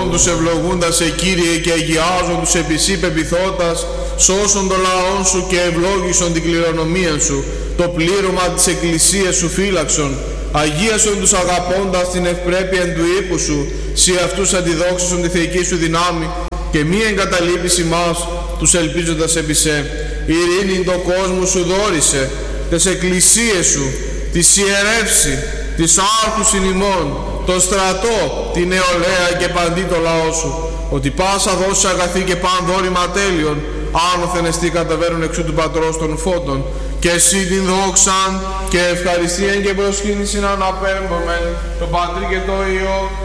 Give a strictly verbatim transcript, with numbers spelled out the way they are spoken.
αυτόν τους ευλογούντας σε Κύριε και αγιάζον τους επί σύ πεποιθώτας, σώσον το λαόν σου και ευλόγησον την κληρονομία σου, το πλήρωμα της εκκλησίας σου φύλαξον, αγίασον τους αγαπώντας την ευπρέπεια του ύπου σου, σοι αυτούς αντιδόξασον τη θεϊκή σου δυνάμει και μη εγκαταλείπεις ημάς τους ελπίζοντας επί σε. Ειρήνην το κόσμο σου δόρισε, τες εκκλησίες σου, τη ιερεύση, της άρχους ημών, το στρατό, την νεολαία και παντί το λαό σου, ότι πάσα δώσει αγαθή και παν δόρημα τέλειων, άνωθεν εστί καταβαίνουν εξού του Πατρός των φώτων, και εσύ την δόξαν και ευχαριστίαν και προσκύνησιν αναπέμπομεν, το Πατρί και το Υιό